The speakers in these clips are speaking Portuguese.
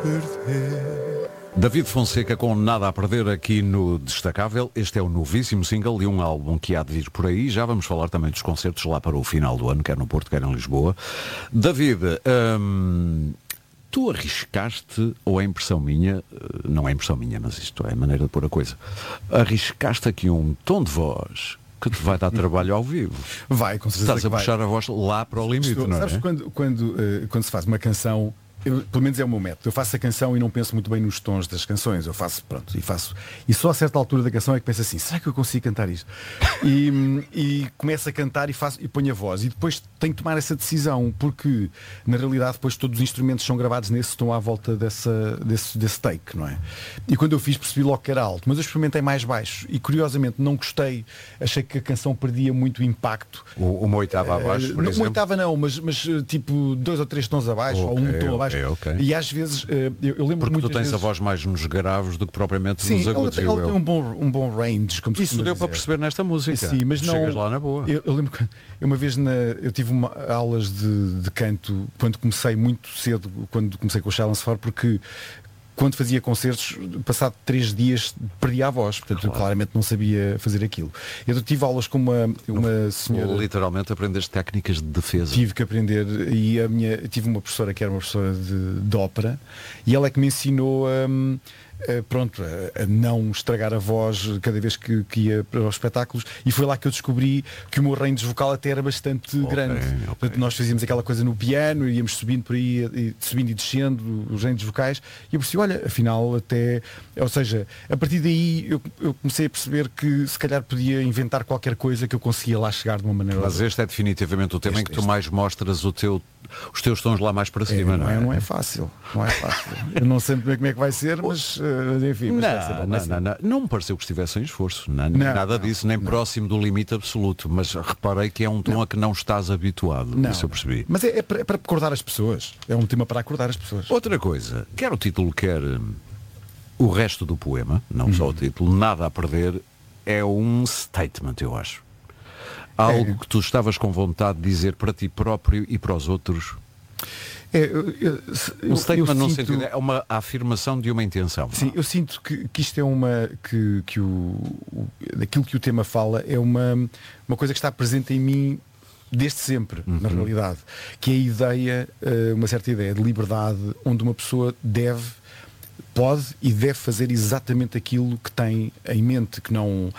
perder. David Fonseca com Nada a Perder aqui no Destacável. Este é o novíssimo single de um álbum que há de vir por aí. Já vamos falar também dos concertos lá para o final do ano, quer no Porto, quer em Lisboa. David, tu arriscaste, ou é impressão minha, não é impressão minha, mas isto é a maneira de pôr a coisa, arriscaste aqui um tom de voz que te vai dar trabalho ao vivo. Vai, com certeza. Estás a puxar a voz lá para o limite, não é? Sabes quando se faz uma canção, pelo menos é o meu método, eu faço a canção e não penso muito bem nos tons das canções, eu faço, e só a certa altura da canção é que penso assim, será que eu consigo cantar isto? E começo a cantar e ponho a voz, e depois tenho que tomar essa decisão, porque na realidade depois todos os instrumentos são gravados nesse tom à volta desse take, não é? E quando eu fiz percebi logo que era alto, mas eu experimentei mais baixo e curiosamente não gostei, achei que a canção perdia muito impacto. Uma oitava abaixo, por exemplo? Uma oitava não, mas tipo 2 ou 3 tons abaixo, ou um tom abaixo. Okay. E às vezes eu lembro porque muito. Tu tens vezes... a voz mais nos graves do que propriamente nos agudos. Ela tem um bom range, como isso deu para perceber nesta música. Sim, mas não. Chegas lá na boa. Eu lembro que uma vez eu tive aulas de canto quando comecei muito cedo, quando comecei com o Challenge For, porque quando fazia concertos, passado 3 dias perdia a voz, portanto claramente não sabia fazer aquilo. Eu tive aulas com uma senhora. Literalmente aprendeste técnicas de defesa. Tive que aprender e tive uma professora que era uma professora de ópera e ela é que me ensinou a não estragar a voz cada vez que ia para os espetáculos, e foi lá que eu descobri que o meu range vocal até era bastante grande. Portanto, nós fazíamos aquela coisa no piano, íamos subindo por aí, subindo e descendo os ranges vocais, e eu percebi, olha, afinal até, ou seja, a partir daí eu comecei a perceber que se calhar podia inventar qualquer coisa que eu conseguia lá chegar de uma maneira. Mas este é definitivamente o tema em que tu mais mostras os teus tons lá mais para cima, não é? Não é fácil, não é fácil. Eu não sei como é que vai ser, mas enfim. Não me pareceu que estivesse em esforço, nada disso, nem próximo do limite absoluto, mas reparei que é um tom a que não estás habituado, isso eu percebi. Mas é para acordar as pessoas, é um tema para acordar as pessoas. Outra coisa, quer o título, quer o resto do poema, não só o título, Nada a Perder, é um statement, eu acho. Algo que tu estavas com vontade de dizer para ti próprio e para os outros. Um statement no sentido, é uma afirmação de uma intenção. Sim, eu sinto que isto é daquilo que o tema fala é uma coisa que está presente em mim desde sempre, na realidade, que é a ideia, uma certa ideia de liberdade, onde uma pessoa pode e deve fazer exatamente aquilo que tem em mente, que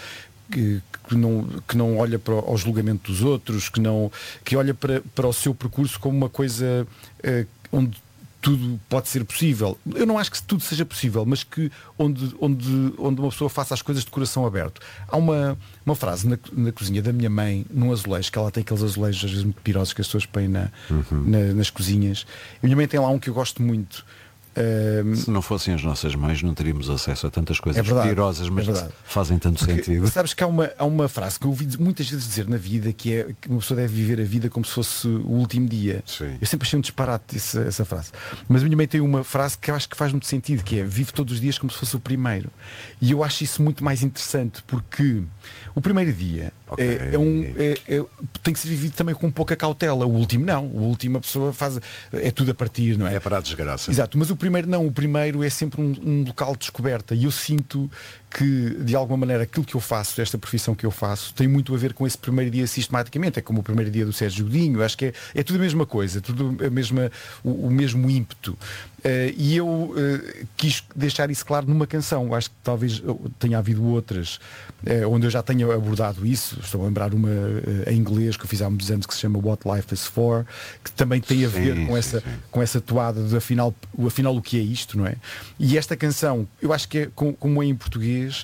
não olha ao julgamento dos outros, que olha para o seu percurso como uma coisa onde tudo pode ser possível. Eu não acho que tudo seja possível, mas que onde uma pessoa faça as coisas de coração aberto. Há uma frase na cozinha da minha mãe, num azulejo, que ela tem aqueles azulejos às vezes muito pirosos que as pessoas põem nas cozinhas. A minha mãe tem lá um que eu gosto muito. Se não fossem as nossas mães não teríamos acesso a tantas coisas pirosas, mas fazem tanto sentido. Sabes que há uma frase que eu ouvi muitas vezes dizer na vida, que é que uma pessoa deve viver a vida como se fosse o último dia. Sim. Eu sempre achei um disparate essa frase, mas a minha mãe tem uma frase que eu acho que faz muito sentido, que é: vive todos os dias como se fosse o primeiro. E eu acho isso muito mais interessante, porque o primeiro dia tem que ser vivido também com pouca cautela. O último não, o último a pessoa é tudo a partir, não é? É para a desgraça. Exato, mas o primeiro não, o primeiro é sempre um local de descoberta, e eu sinto que de alguma maneira aquilo que eu faço, esta profissão que eu faço, tem muito a ver com esse primeiro dia sistematicamente. É como o primeiro dia do Sérgio Godinho, acho que é tudo a mesma coisa, tudo o mesmo ímpeto. E eu quis deixar isso claro numa canção. Acho que talvez tenha havido outras onde eu já tenha abordado isso. Estou a lembrar uma em inglês que eu fiz há muitos anos, que se chama What Life is For, que também tem a ver com essa toada de afinal o que é isto, não é? E esta canção, eu acho que como é em português,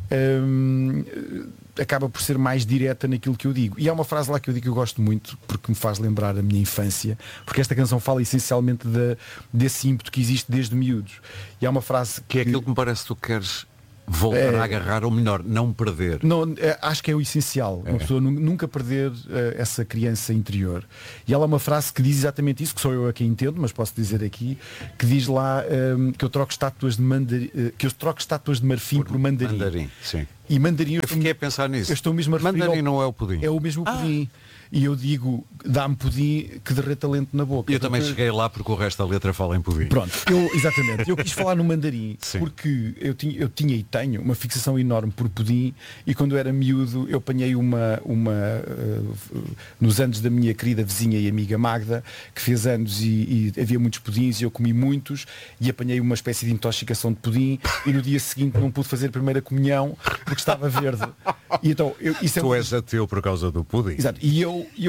acaba por ser mais direta naquilo que eu digo. E há uma frase lá que eu digo que eu gosto muito, porque me faz lembrar a minha infância, porque esta canção fala essencialmente desse ímpeto que existe desde miúdos. E há uma frase que é aquilo que me parece que tu queres voltar a agarrar, ou melhor, não perder. Acho que é o essencial. Uma pessoa nunca perder essa criança interior. E ela é uma frase que diz exatamente isso, que sou eu a quem entendo, mas posso dizer aqui, que diz lá que eu troco estátuas de marfim por mandarim. Mandarim, sim. E mandarim, eu fiquei a pensar nisso. Eu estou mesmo a mandarim não é o pudim. É o mesmo pudim. e eu digo, dá-me pudim que derreta lento na boca. Eu também cheguei lá porque o resto da letra fala em pudim. Pronto, exatamente. Eu quis falar no mandarim porque eu tinha e tenho uma fixação enorme por pudim, e quando eu era miúdo eu apanhei nos anos da minha querida vizinha e amiga Magda, que fez anos e havia muitos pudins e eu comi muitos, e apanhei uma espécie de intoxicação de pudim, e no dia seguinte não pude fazer a primeira comunhão porque estava verde. E então, tu és ateu por causa do pudim. Exato. E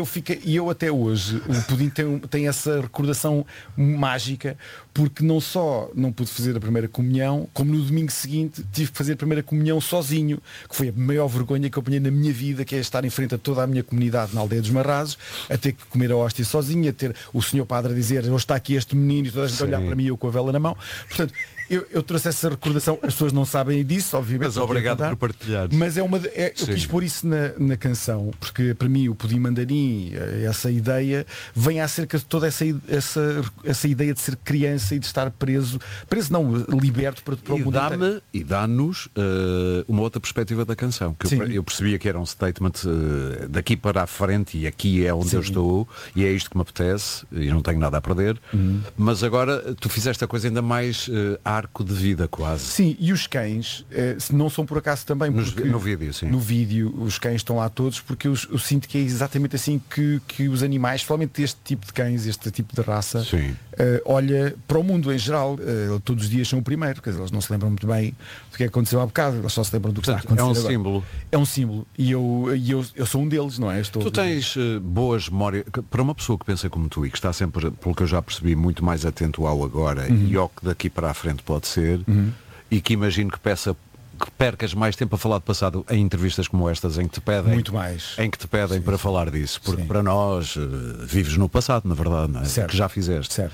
eu até hoje, o pudim tem essa recordação mágica, porque não só não pude fazer a primeira comunhão, como no domingo seguinte tive que fazer a primeira comunhão sozinho, que foi a maior vergonha que eu apanhei na minha vida, que é estar em frente a toda a minha comunidade na aldeia dos Marrazes, a ter que comer a hóstia sozinho, a ter o senhor padre a dizer, hoje está aqui este menino, e toda a gente a olhar para mim, eu com a vela na mão. Portanto, eu trouxe essa recordação, as pessoas não sabem disso, obviamente. Mas obrigado por partilhar. Mas eu quis pôr isso na canção, porque para mim o pudim mandarim, essa ideia, vem acerca de toda essa ideia de ser criança e de estar preso não, liberto para o mundo inteiro. E dá-nos uma outra perspectiva da canção, que eu percebia que era um statement daqui para a frente, e aqui é onde eu estou, e é isto que me apetece, e não tenho nada a perder. Mas agora tu fizeste a coisa ainda mais arco de vida, quase. Sim, e os cães não são por acaso também, no vídeo, sim. No vídeo os cães estão lá todos, porque eu sinto que é exatamente assim que os animais, principalmente este tipo de cães, este tipo de raça, olha para o mundo em geral. Todos os dias são o primeiro, quer dizer, eles não se lembram muito bem do que aconteceu há bocado, eles só se lembram do que está a acontecer agora. Símbolo. É um símbolo. E eu sou um deles, não é? Tu tens boas memórias para uma pessoa que pensa como tu e que está sempre, pelo que eu já percebi, muito mais atento ao agora e ao que daqui para a frente pode ser, e que imagino que percas mais tempo a falar de passado em entrevistas como estas, em que te pedem muito mais, em que te pedem para falar disso, porque para nós vives no passado, na verdade, não é? Certo. Que já fizeste. Certo.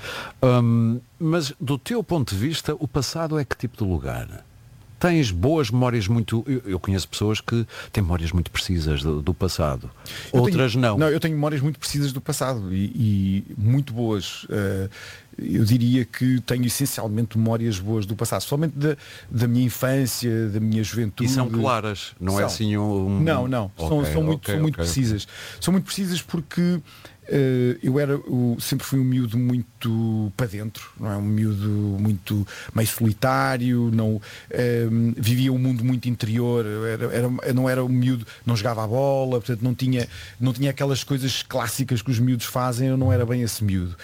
Mas do teu ponto de vista, o passado é que tipo de lugar? Tens boas memórias muito... Eu conheço pessoas que têm memórias muito precisas do passado. Outras não. Não, eu tenho memórias muito precisas do passado e muito boas. Eu diria que tenho essencialmente memórias boas do passado, somente da minha infância, da minha juventude. E são claras, não é assim um... Não. São muito precisas. São muito precisas porque eu sempre fui um miúdo muito para dentro, não é? Um miúdo muito meio solitário, não vivia um mundo muito interior, não era um miúdo, não jogava a bola, portanto não tinha aquelas coisas clássicas que os miúdos fazem, eu não era bem esse miúdo.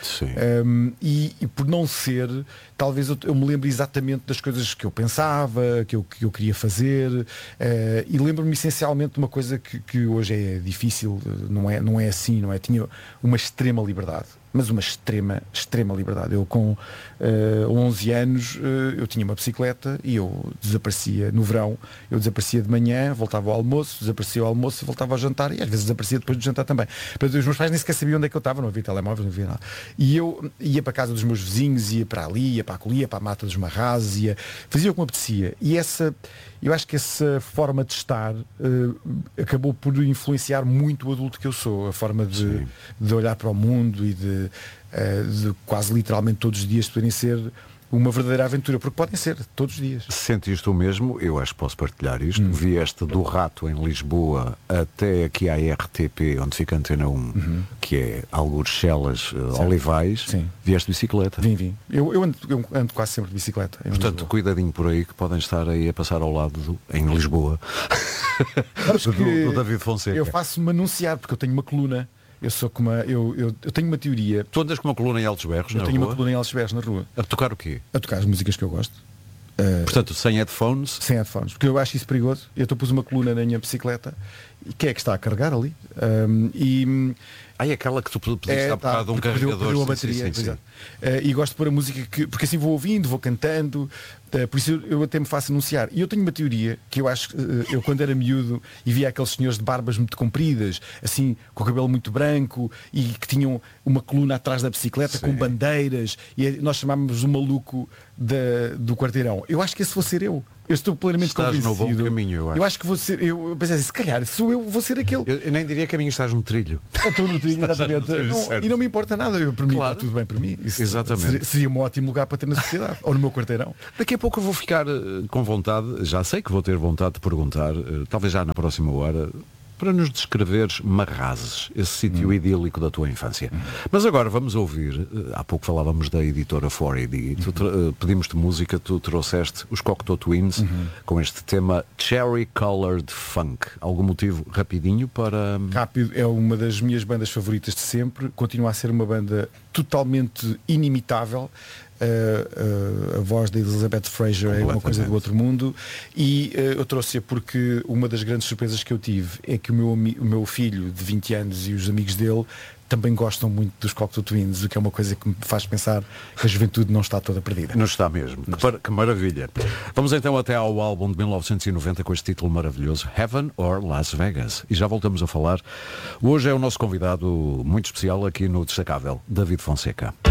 E por não ser, talvez eu me lembre exatamente das coisas que eu pensava, que eu queria fazer, e lembro-me essencialmente de uma coisa que hoje é difícil, não é assim, não é? Tinha uma extrema liberdade, mas uma extrema liberdade. Eu com 11 anos eu tinha uma bicicleta e eu desaparecia no verão, eu desaparecia de manhã, voltava ao almoço, desaparecia ao almoço e voltava ao jantar, e às vezes desaparecia depois do jantar também. Portanto, os meus pais nem sequer sabiam onde é que eu estava, não havia telemóveis, não havia nada. E eu ia para a casa dos meus vizinhos, ia para ali, ia para a colia, para a mata dos Marrazes, fazia o que me apetecia. E eu acho que essa forma de estar acabou por influenciar muito o adulto que eu sou, a forma de olhar para o mundo e de quase literalmente todos os dias poderem ser uma verdadeira aventura, porque podem ser todos os dias. Sentiste o mesmo? Eu acho que posso partilhar isto. Vieste do Rato em Lisboa até aqui à RTP, onde fica a Antena 1, que é algures Chelas, Olivais. Sim. Vieste de bicicleta? Vim. Eu ando quase sempre de bicicleta. Portanto, cuidadinho por aí, que podem estar aí a passar ao lado em Lisboa do David Fonseca. Eu faço-me anunciar, porque eu tenho uma coluna. Eu sou como eu tenho uma teoria. Tu andas com uma coluna em Altos Berros na rua? Eu tenho uma coluna em Altos Berros na rua. A tocar o quê? A tocar as músicas que eu gosto. Portanto, sem headphones? Sem headphones, porque eu acho isso perigoso. Eu pus uma coluna na minha bicicleta. E quem é que está a carregar ali? É aquela que tu pediste há bocado, um carregador. Perdeu a bateria, sim. E gosto de pôr a música porque assim vou ouvindo, vou cantando, por isso eu até me faço anunciar. E eu tenho uma teoria que eu acho que eu quando era miúdo e via aqueles senhores de barbas muito compridas, assim, com o cabelo muito branco e que tinham uma coluna atrás da bicicleta com bandeiras, e nós chamávamos o maluco do quarteirão. Eu acho que esse vou ser eu. Eu estou plenamente convencido. No bom caminho, eu acho que vou ser. Eu pensei assim, se calhar sou eu, vou ser aquele. Eu nem diria caminho, estás no trilho. Estou no trilho, exatamente. E não me importa nada. Para mim está tudo bem para mim. Isso exatamente. Seria um ótimo lugar para ter na sociedade. Ou no meu quarteirão. Daqui a pouco eu vou ficar com vontade, já sei que vou ter vontade de perguntar, talvez já na próxima hora, para nos descreveres Marrazes, esse sítio idílico da tua infância. Mas agora vamos ouvir, há pouco falávamos da editora 4AD, pedimos-te música, tu trouxeste os Cocteau Twins com este tema Cherry Colored Funk. Algum motivo rapidinho para... Rápido, é uma das minhas bandas favoritas de sempre, continua a ser uma banda totalmente inimitável. A voz de Elizabeth Fraser é uma coisa do outro mundo, e eu trouxe-a porque uma das grandes surpresas que eu tive é que o meu filho de 20 anos e os amigos dele também gostam muito dos Cocteau Twins, o que é uma coisa que me faz pensar que a juventude não está toda perdida. Não está mesmo. Que maravilha. Vamos então até ao álbum de 1990 com este título maravilhoso, Heaven or Las Vegas. E já voltamos a falar. Hoje é o nosso convidado muito especial aqui no Destacável, David Fonseca.